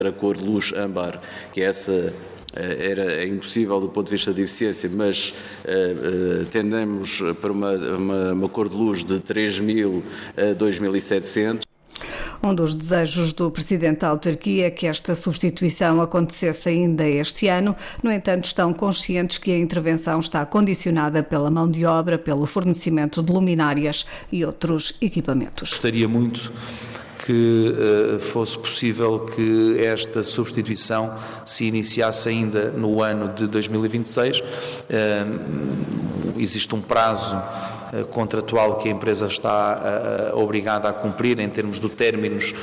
a cor de luz âmbar, que essa era impossível do ponto de vista de eficiência, mas tendemos para uma cor de luz de 3.000 a 2.700. Um dos desejos do Presidente da autarquia é que esta substituição acontecesse ainda este ano. No entanto, estão conscientes que a intervenção está condicionada pela mão de obra, pelo fornecimento de luminárias e outros equipamentos. Gostaria muito que fosse possível que esta substituição se iniciasse ainda no ano de 2026. Existe um prazo contratual que a empresa está obrigada a cumprir em termos de términos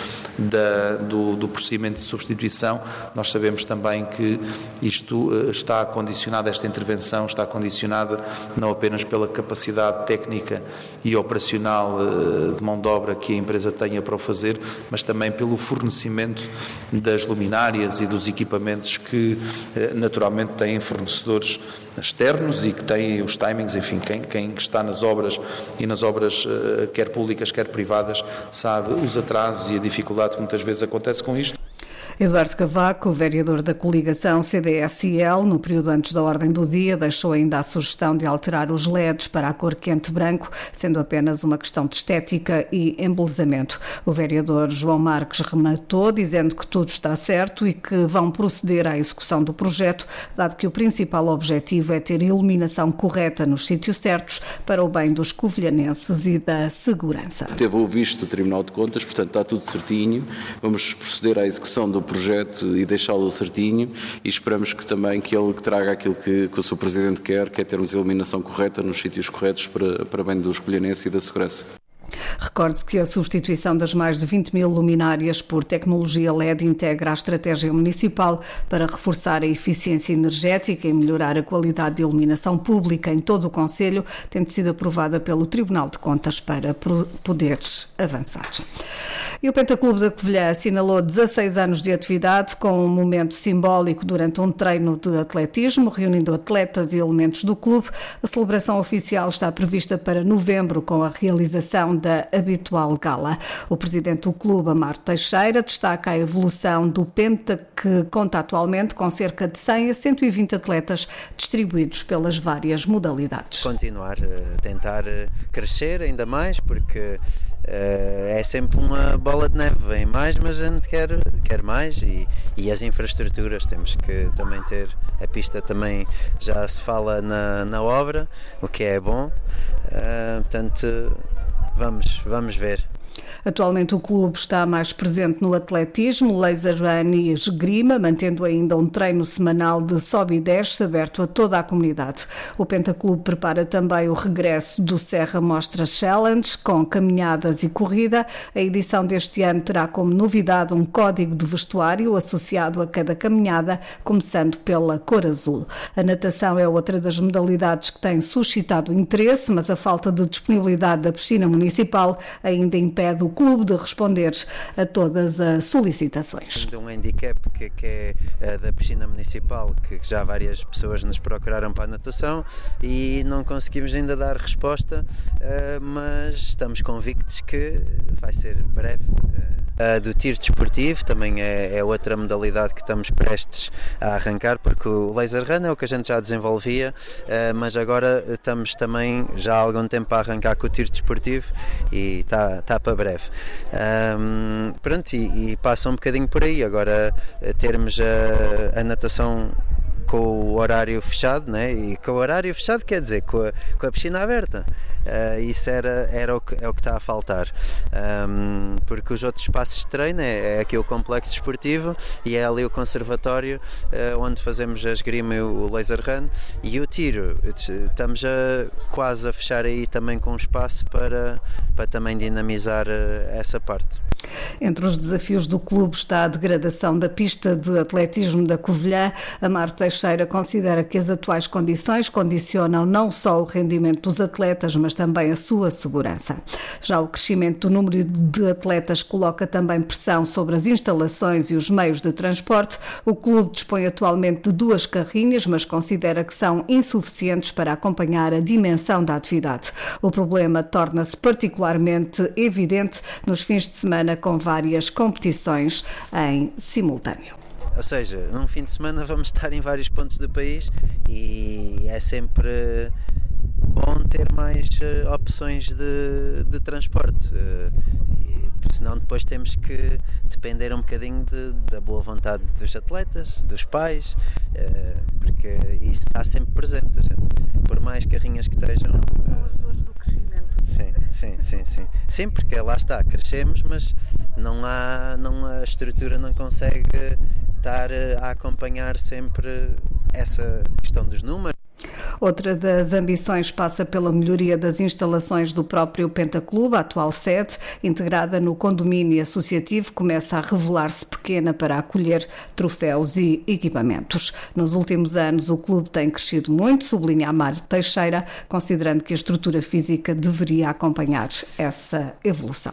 do procedimento de substituição. Nós sabemos também que isto está condicionado, esta intervenção está condicionada não apenas pela capacidade técnica e operacional de mão de obra que a empresa tenha para o fazer, mas também pelo fornecimento das luminárias e dos equipamentos que naturalmente têm fornecedores externos e que têm os timings, enfim, quem está nas obras e nas obras quer públicas, quer privadas, sabe os atrasos e a dificuldade que muitas vezes acontece com isto. Eduardo Cavaco, vereador da coligação CDS-IL, no período antes da ordem do dia, deixou ainda a sugestão de alterar os LEDs para a cor quente branco, sendo apenas uma questão de estética e embelezamento. O vereador João Marques rematou, dizendo que tudo está certo e que vão proceder à execução do projeto, dado que o principal objetivo é ter iluminação correta nos sítios certos para o bem dos covilhanenses e da segurança. Teve o visto do Tribunal de Contas, portanto está tudo certinho. Vamos proceder à execução do projeto e deixá-lo certinho e esperamos que também que ele traga aquilo que o Sr. Presidente quer, que é termos a iluminação correta nos sítios corretos para bem dos covilhanenses e da segurança. Recorde-se que a substituição das mais de 20.000 luminárias por tecnologia LED integra a estratégia municipal para reforçar a eficiência energética e melhorar a qualidade de iluminação pública em todo o concelho, tendo sido aprovada pelo Tribunal de Contas para poderes avançados. E o Pentaclube da Covilhã assinalou 16 anos de atividade com um momento simbólico durante um treino de atletismo, reunindo atletas e elementos do clube. A celebração oficial está prevista para novembro, com a realização da habitual gala. O presidente do clube, Amaro Teixeira, destaca a evolução do Penta, que conta atualmente com cerca de 100 a 120 atletas distribuídos pelas várias modalidades. Continuar a tentar crescer ainda mais, porque é sempre uma bola de neve, vem mais, mas a gente quer mais e as infraestruturas, temos que também ter, a pista também já se fala na obra, o que é bom, portanto vamos ver. Atualmente o clube está mais presente no atletismo, laser run e esgrima, mantendo ainda um treino semanal de sobe e desce aberto a toda a comunidade. O Pentaclube prepara também o regresso do Serra Mostra Challenge, com caminhadas e corrida. A edição deste ano terá como novidade um código de vestuário associado a cada caminhada, começando pela cor azul. A natação é outra das modalidades que tem suscitado interesse, mas a falta de disponibilidade da piscina municipal ainda impede o clube de responder a todas as solicitações. Tem um handicap que é da piscina municipal, que já várias pessoas nos procuraram para a natação e não conseguimos ainda dar resposta, mas estamos convictos que vai ser breve. Do tiro desportivo também é outra modalidade que estamos prestes a arrancar, porque o laser run é o que a gente já desenvolvia, mas agora estamos também já há algum tempo a arrancar com o tiro desportivo e está para breve. Pronto, e passa um bocadinho por aí. Agora termos a natação com o horário fechado, né? E com o horário fechado quer dizer com a piscina aberta. Isso era o que está a faltar, porque os outros espaços de treino é aqui o complexo desportivo e é ali o conservatório, onde fazemos a esgrima e o laser run, e o tiro estamos quase a fechar aí também com um espaço para também dinamizar essa parte. Entre os desafios do clube está a degradação da pista de atletismo da Covilhã. Amaro Teixeira considera que as atuais condições condicionam não só o rendimento dos atletas, mas também a sua segurança. Já o crescimento do número de atletas coloca também pressão sobre as instalações e os meios de transporte. O clube dispõe atualmente de 2 carrinhas, mas considera que são insuficientes para acompanhar a dimensão da atividade. O problema torna-se particularmente evidente nos fins de semana, semana com várias competições em simultâneo. Ou seja, num fim de semana vamos estar em vários pontos do país e é sempre bom ter mais opções de transporte, senão depois temos que depender um bocadinho da boa vontade dos atletas, dos pais, porque isso está sempre presente, gente. Por mais carrinhas que estejam. São as dores do crescimento. Sim, porque lá está, crescemos, mas a estrutura não consegue estar a acompanhar sempre essa questão dos números. Outra das ambições passa pela melhoria das instalações do próprio Pentaclube. A atual sede, integrada no condomínio associativo, começa a revelar-se pequena para acolher troféus e equipamentos. Nos últimos anos, o clube tem crescido muito, sublinha Mário Teixeira, considerando que a estrutura física deveria acompanhar essa evolução.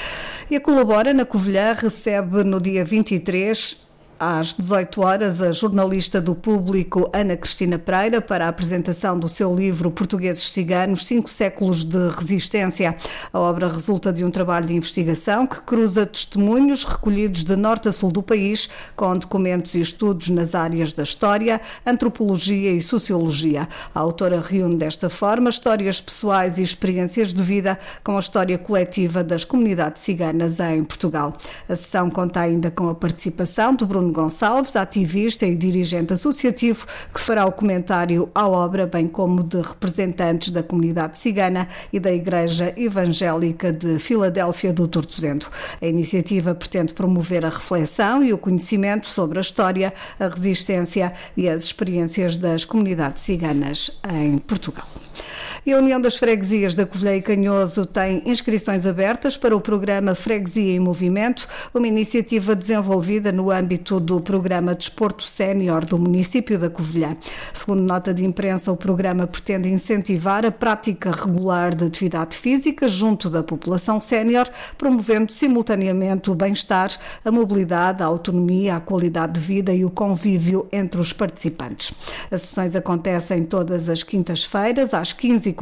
E a Colabora, na Covilhã, recebe no dia 23, às 18 horas, a jornalista do Público Ana Cristina Pereira para a apresentação do seu livro Portugueses Ciganos, 5 séculos de resistência. A obra resulta de um trabalho de investigação que cruza testemunhos recolhidos de norte a sul do país com documentos e estudos nas áreas da história, antropologia e sociologia. A autora reúne desta forma histórias pessoais e experiências de vida com a história coletiva das comunidades ciganas em Portugal. A sessão conta ainda com a participação de Bruno Gonçalves, ativista e dirigente associativo, que fará o comentário à obra, bem como de representantes da comunidade cigana e da Igreja Evangélica de Filadélfia do Tortozendo. A iniciativa pretende promover a reflexão e o conhecimento sobre a história, a resistência e as experiências das comunidades ciganas em Portugal. E a União das Freguesias da Covilhã e Canhoso tem inscrições abertas para o programa Freguesia em Movimento, uma iniciativa desenvolvida no âmbito do programa Desporto Sénior do município da Covilhã. Segundo nota de imprensa, o programa pretende incentivar a prática regular de atividade física junto da população sénior, promovendo simultaneamente o bem-estar, a mobilidade, a autonomia, a qualidade de vida e o convívio entre os participantes. As sessões acontecem todas as quintas-feiras, às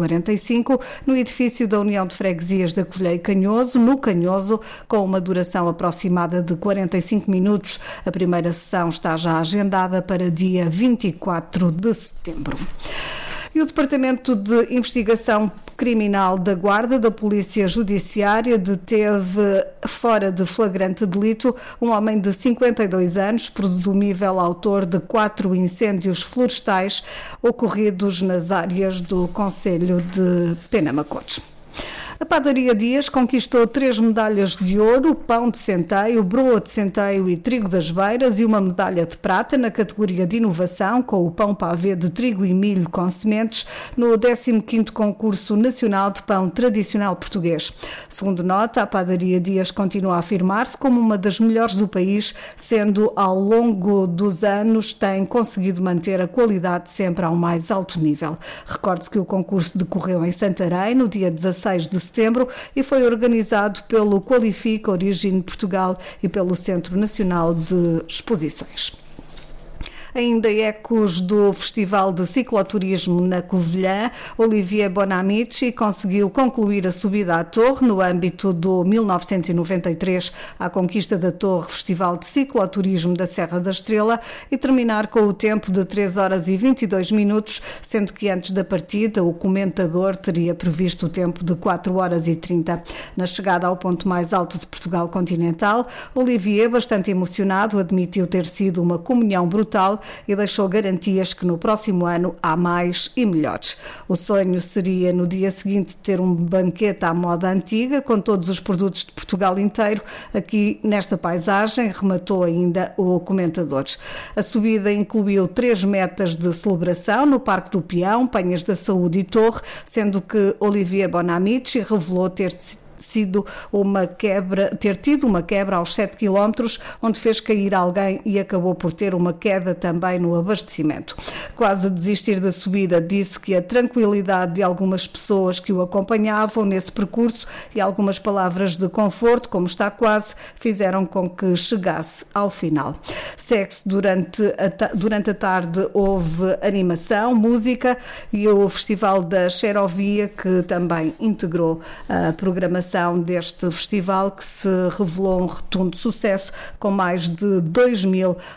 15h45, no edifício da União de Freguesias da Covilhã e Canhoso, no Canhoso, com uma duração aproximada de 45 minutos. A primeira sessão está já agendada para dia 24 de setembro. E o Departamento de Investigação Criminal da Guarda da Polícia Judiciária deteve, fora de flagrante delito, um homem de 52 anos, presumível autor de 4 incêndios florestais ocorridos nas áreas do concelho de Penamacores. A Padaria Dias conquistou 3 medalhas de ouro, pão de centeio, broa de centeio e trigo das beiras e uma medalha de prata na categoria de inovação com o pão pavê de trigo e milho com sementes no 15º Concurso Nacional de Pão Tradicional Português. Segundo nota, a Padaria Dias continua a afirmar-se como uma das melhores do país, sendo ao longo dos anos tem conseguido manter a qualidade sempre ao mais alto nível. Recorde-se que o concurso decorreu em Santarém no dia 16 de setembro e foi organizado pelo Qualifica Origine Portugal e pelo Centro Nacional de Exposições. Ainda ecos do Festival de Cicloturismo na Covilhã, Olivier Bonamici conseguiu concluir a subida à Torre no âmbito do 1993 à conquista da Torre Festival de Cicloturismo da Serra da Estrela e terminar com o tempo de 3 horas e 22 minutos, sendo que antes da partida o comentador teria previsto o tempo de 4 horas e 30. Na chegada ao ponto mais alto de Portugal continental, Olivier, bastante emocionado, admitiu ter sido uma comunhão brutal e deixou garantias que no próximo ano há mais e melhores. O sonho seria no dia seguinte ter um banquete à moda antiga com todos os produtos de Portugal inteiro. Aqui nesta paisagem, rematou ainda o comentador. A subida incluiu 3 metas de celebração no Parque do Peão, Penhas da Saúde e Torre, sendo que Olivier Bonamici revelou ter tido uma quebra aos 7 km, onde fez cair alguém e acabou por ter uma queda também no abastecimento. Quase a desistir da subida, disse que a tranquilidade de algumas pessoas que o acompanhavam nesse percurso e algumas palavras de conforto, como está quase, fizeram com que chegasse ao final. Segue-se durante a tarde houve animação, música e o Festival da Xerovia, que também integrou a programação edição deste festival, que se revelou um rotundo sucesso, com mais de 2.000